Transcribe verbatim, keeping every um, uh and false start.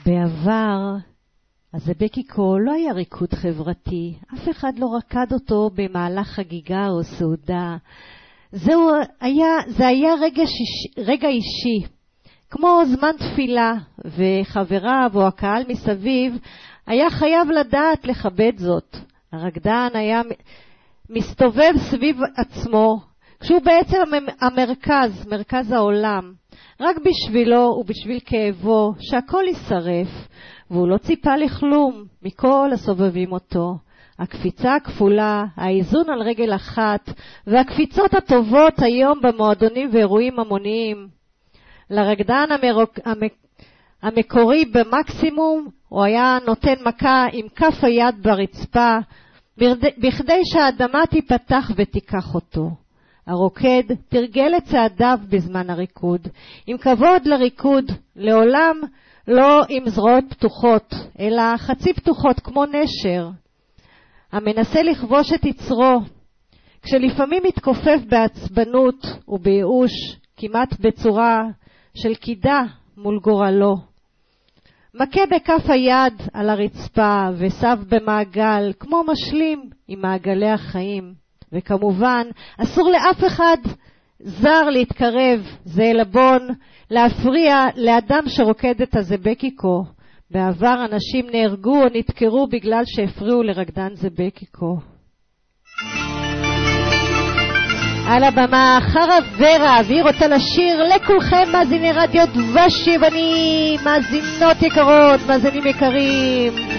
בעבר, הזבקיקו לא היה ריקוד חברתי. אף אחד לא רקד אותו במהלך חגיגה או סעודה. זהו היה, זה היה רגע, שיש, רגע אישי, כמו זמן תפילה, וחבריו או הקהל מסביב היה חייב לדעת לכבד זאת. הרקדן היה מסתובב סביב עצמו, כשהוא בעצם המרכז, מרכז העולם, רק בשבילו ובשביל כאבו, שהכל יישרף, והוא לא ציפה לכלום מכל הסובבים אותו. הקפיצה הכפולה, האיזון על רגל אחת, והקפיצות הטובות היום במועדונים ואירועים המוניים. לרקדן המרוק, המק, המקורי במקסימום, הוא היה נותן מכה עם כף היד ברצפה, בכדי שהאדמה תיפתח ותיקח אותו. הרוקד תרגל את צעדיו בזמן הריקוד, עם כבוד לריקוד, לעולם לא עם זרועות פתוחות, אלא חצי פתוחות כמו נשר, המנסה לכבוש את יצרו, כשלפעמים מתכופף בעצבנות ובייאוש, כמעט בצורה של קידה מול גורלו. מכה בכף היד על הרצפה וסב במעגל, כמו משלים עם מעגלי החיים. וכמובן, אסור לאף אחד זר להתקרב, זה אלבון, להפריע לאדם שרוקד את הזבקיקו. בעבר אנשים נהרגו או נתקרו בגלל שהפריעו לרקדן זבקיקו. על הבמה חרה ורה, והיא רוצה לשיר לכולכם מאזיני רדיו דבש יווני, מאזינות יקרות, מאזינים יקרים.